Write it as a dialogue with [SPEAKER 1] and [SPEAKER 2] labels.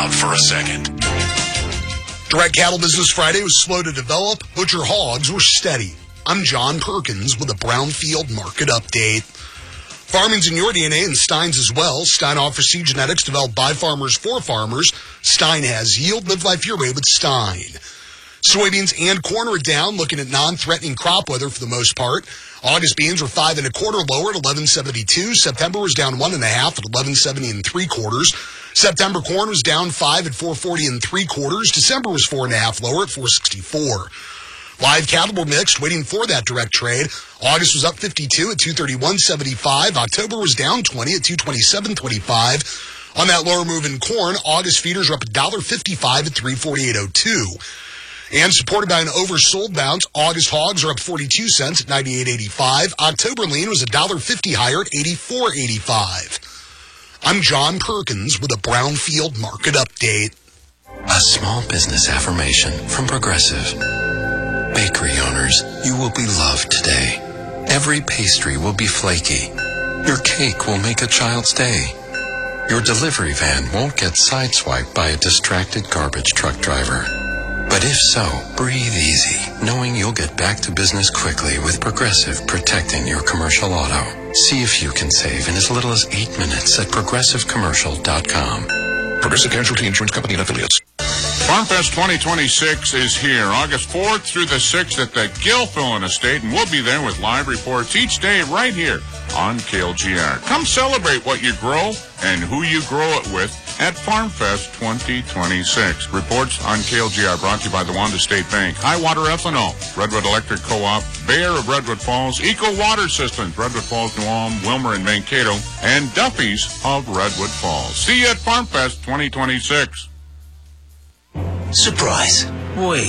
[SPEAKER 1] out for a second.
[SPEAKER 2] Direct Cattle Business Friday was slow to develop. Butcher hogs were steady. I'm John Perkins with a Brownfield market update. Farming's in your DNA and Stein's as well. Stein offers seed genetics developed by farmers for farmers. Stein has yield. Live life your way with Stein. Soybeans and corn are down, looking at non-threatening crop weather for the most part. August beans were 5 1/4 lower at 11.72. September was down 1.5 at 11.70 3/4. September corn was down 5 at 4.40 3/4. December was 4.5 lower at 4.64. Live cattle were mixed, waiting for that direct trade. August was up 52 at 231.75. October was down 20 at 227.25. On that lower move in corn, August feeders are up $1.55 at 348.02. And supported by an oversold bounce, August hogs are up 42 cents at 98.85. October lean was $1.50 higher at 84.85. I'm John Perkins with a Brownfield market update.
[SPEAKER 3] A small business affirmation from Progressive. Bakery owners, you will be loved today. Every pastry will be flaky. Your cake will make a child's day. Your delivery van won't get sideswiped by a distracted garbage truck driver. But if so, breathe easy, knowing you'll get back to business quickly with Progressive protecting your commercial auto. See if you can save in as little as 8 minutes at progressivecommercial.com.
[SPEAKER 1] Progressive Casualty Insurance Company and Affiliates.
[SPEAKER 4] FarmFest 2026 is here, August 4th through the 6th at the Gilfillan Estate, and we'll be there with live reports each day right here on KLGR. Come celebrate what you grow and who you grow it with at FarmFest 2026. Reports on KLGR brought to you by the Wanda State Bank, Highwater Ethanol, Redwood Electric Co-op, Bayer of Redwood Falls, Eco Water Systems, Redwood Falls, New Ulm, Wilmer and Mankato, and Duffy's of Redwood Falls. See you at FarmFest 2026.
[SPEAKER 5] Surprise. Wait.